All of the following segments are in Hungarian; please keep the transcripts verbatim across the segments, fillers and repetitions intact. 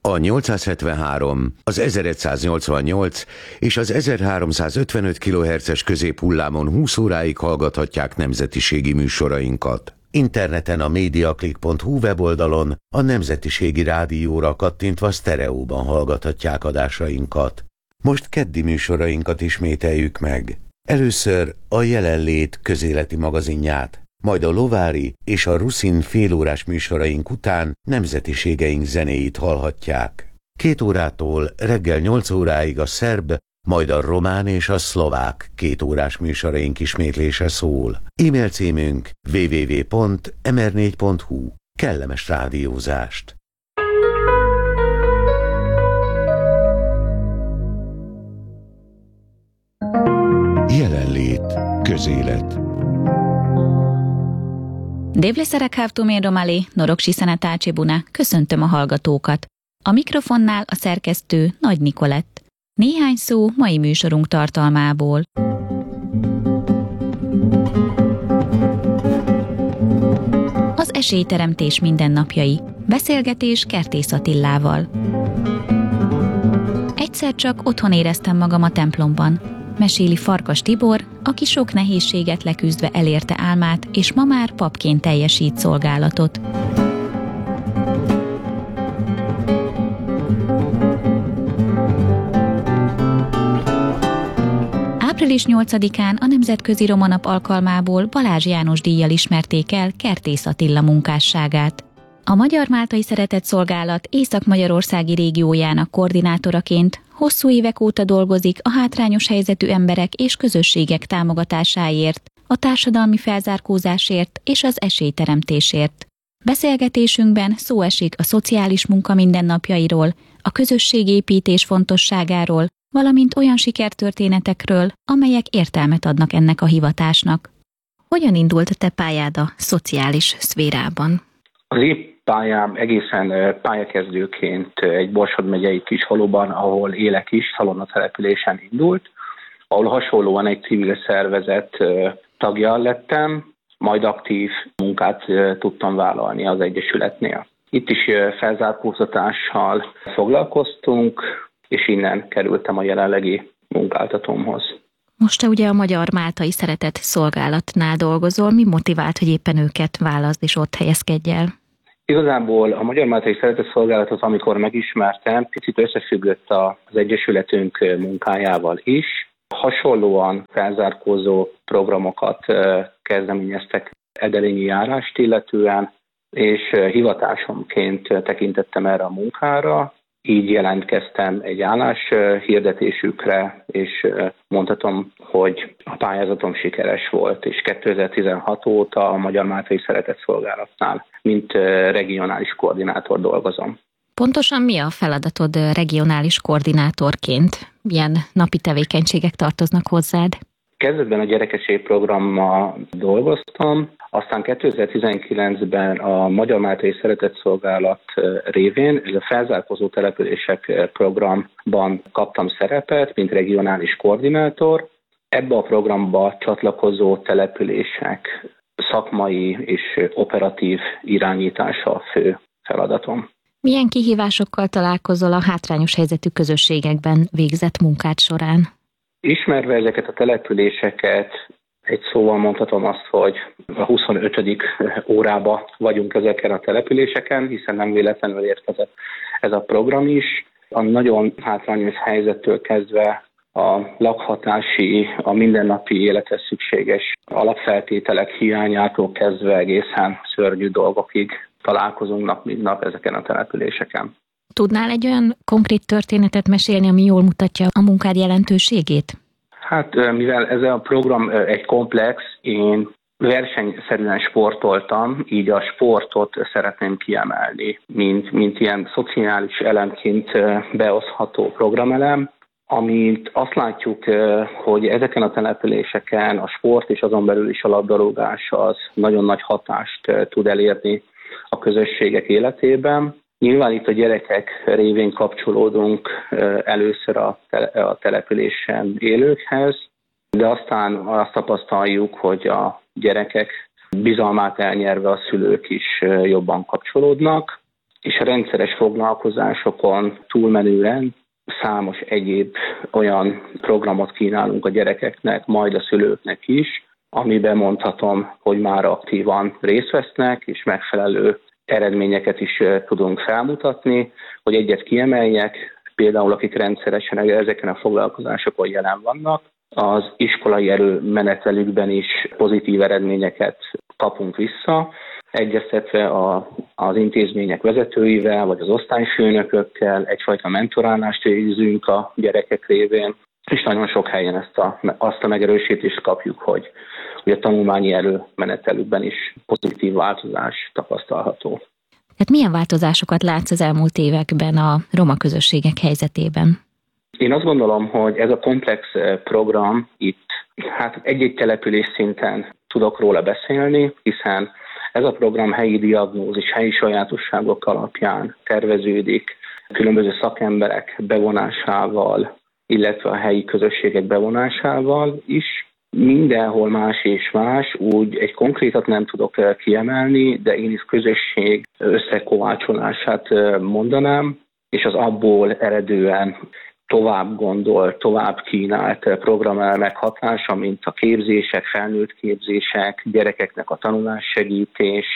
A nyolcszázhetvenhárom, az ezeregyszáznyolcvannyolc és az ezerháromszázötvenöt kilohertzes középhullámon húsz óráig hallgathatják nemzetiségi műsorainkat. Interneten a mediaclick pont hu weboldalon a Nemzetiségi Rádióra kattintva sztereóban hallgathatják adásainkat. Most keddi műsorainkat ismételjük meg. Először a Jelenlét közéleti magazinját, majd a Lovári és a Ruszin félórás műsoraink után nemzetiségeink zenéit hallhatják. Két órától reggel nyolc óráig a szerb, majd a román és a szlovák két órás műsoraink ismétlése szól. E-mail címünk double-u double-u double-u pont em er négy pont hu. Kellemes rádiózást! Jelenlét. Közélet. Dévleszere Kávtumén Romali, Norogsi Szenetácsi Buna, köszöntöm a hallgatókat. A mikrofonnál a szerkesztő Nagy Nikolett. Néhány szó mai műsorunk tartalmából. Az esélyteremtés mindennapjai. Beszélgetés Kertész Attilával. Egyszer csak otthon éreztem magam a templomban. Meséli Farkas Tibor, aki sok nehézséget leküzdve elérte álmát, és ma már papként teljesít szolgálatot. április nyolcadikán a Nemzetközi Roma Nap alkalmából Balázs János díjjal ismerték el Kertész Attila munkásságát. A Magyar Máltai Szeretetszolgálat Észak-Magyarországi régiójának koordinátoraként hosszú évek óta dolgozik a hátrányos helyzetű emberek és közösségek támogatásáért, a társadalmi felzárkózásért és az esélyteremtésért. Beszélgetésünkben szó esik a szociális munka mindennapjairól, a közösségépítés fontosságáról, valamint olyan sikertörténetekről, amelyek értelmet adnak ennek a hivatásnak. Hogyan indult a te pályád a szociális szférában? Az én pályám egészen pályakezdőként egy Borsod megyei kis faluban, ahol élek is, Szalonna településen indult, ahol hasonlóan egy civil szervezet tagja lettem, majd aktív munkát tudtam vállalni az egyesületnél. Itt is felzárkóztatással foglalkoztunk, és innen kerültem a jelenlegi munkáltatómhoz. Most te ugye a Magyar Máltai Szeretetszolgálatnál dolgozol, mi motivált, hogy éppen őket válaszd és ott helyezkedj el? Igazából a Magyar Máltai Szeretetszolgálatot, amikor megismertem, picit összefüggött az egyesületünk munkájával is. Hasonlóan felzárkózó programokat kezdeményeztek edelényi járást illetően, és hivatásomként tekintettem erre a munkára. Így jelentkeztem egy álláshirdetésükre, és mondhatom, hogy a pályázatom sikeres volt, és kétezer-tizenhat óta a Magyar Máltai Szeretetszolgálatnál, mint regionális koordinátor dolgozom. Pontosan mi a feladatod regionális koordinátorként? Milyen napi tevékenységek tartoznak hozzád? Kezdetben a gyerekesség programmal dolgoztam, aztán kétezer-tizenkilencben a Magyar Máltai Szeretetszolgálat révén, ez a felzárkózó települések programban kaptam szerepet, mint regionális koordinátor. Ebbe a programba csatlakozó települések szakmai és operatív irányítása a fő feladatom. Milyen kihívásokkal találkozol a hátrányos helyzetű közösségekben végzett munkád során? Ismerve ezeket a településeket, egy szóval mondhatom azt, hogy a huszonötödik órába vagyunk ezeken a településeken, hiszen nem véletlenül érkezett ez a program is. A nagyon hátrányos helyzettől kezdve a lakhatási, a mindennapi élethez szükséges alapfeltételek hiányától kezdve egészen szörnyű dolgokig találkozunk nap mint nap ezeken a településeken. Tudnál egy olyan konkrét történetet mesélni, ami jól mutatja a munkád jelentőségét? Hát mivel ez a program egy komplex, én versenyszerűen sportoltam, így a sportot szeretném kiemelni, mint, mint ilyen szociális elemként beosztható programelem, amit azt látjuk, hogy ezeken a településeken a sport és azon belül is a labdarúgás az nagyon nagy hatást tud elérni a közösségek életében. Nyilván itt a gyerekek révén kapcsolódunk először a, tele, a településen élőkhez, de aztán azt tapasztaljuk, hogy a gyerekek bizalmát elnyerve a szülők is jobban kapcsolódnak, és a rendszeres foglalkozásokon túlmenően számos egyéb olyan programot kínálunk a gyerekeknek, majd a szülőknek is, amiben mondhatom, hogy már aktívan részt vesznek, és megfelelő eredményeket is tudunk felmutatni, hogy egyet kiemeljek, például akik rendszeresen ezeken a foglalkozásokon jelen vannak, az iskolai erőmenetelükben is pozitív eredményeket kapunk vissza, egyeztetve a, az intézmények vezetőivel, vagy az osztályfőnökökkel egyfajta mentorálást végzünk a gyerekek révén, és nagyon sok helyen ezt a, azt a megerősítést kapjuk, hogy, hogy a tanulmányi erőmenetelükben is pozitív változás tapasztalható. Tehát milyen változásokat látsz az elmúlt években a roma közösségek helyzetében? Én azt gondolom, hogy ez a komplex program itt, hát egy-egy település szinten tudok róla beszélni, hiszen ez a program helyi diagnózis, helyi sajátosságok alapján terveződik, különböző szakemberek bevonásával, illetve a helyi közösségek bevonásával is. Mindenhol más és más, úgy egy konkrétat nem tudok kiemelni, de én is közösség összekovácsolását mondanám, és az abból eredően tovább gondolt, tovább kínált programelemek hatása, mint a képzések, felnőtt képzések, gyerekeknek a tanulássegítés,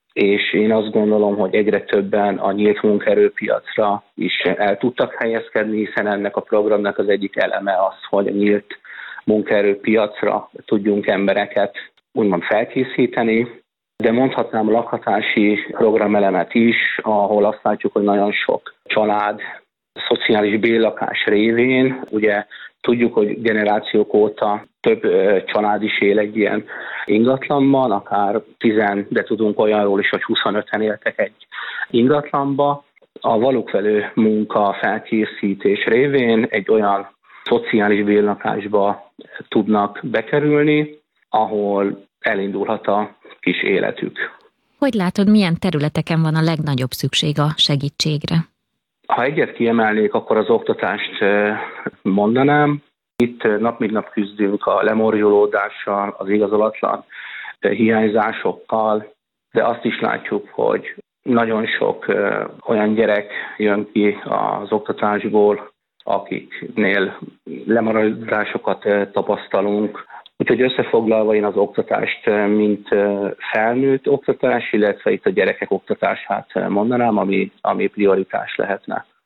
és én azt gondolom, hogy egyre többen a nyílt munkaerőpiacra is el tudtak helyezkedni, hiszen ennek a programnak az egyik eleme az, hogy a nyílt munkaerőpiacra tudjunk embereket úgymond felkészíteni, de mondhatnám a lakhatási programelemet is, ahol azt látjuk, hogy nagyon sok család szociális bérlakás révén, ugye tudjuk, hogy generációk óta több család is él egy ilyen ingatlanban, akár tizen, de tudunk olyanról is, hogy huszonöten éltek egy ingatlanba. A valókvelő munka felkészítés révén egy olyan szociális bérlakásba tudnak bekerülni, ahol elindulhat a kis életük. Hogy látod, milyen területeken van a legnagyobb szükség a segítségre? Ha egyet kiemelnék, akkor az oktatást mondanám. Itt nap mint nap küzdünk a lemorjolódással, az igazolatlan hiányzásokkal, de azt is látjuk, hogy nagyon sok olyan gyerek jön ki az oktatásból, akiknél lemaradásokat tapasztalunk. Úgyhogy összefoglalva én az oktatást, mint felnőtt oktatás, illetve itt a gyerekek oktatását mondanám, ami, ami prioritás lehetne.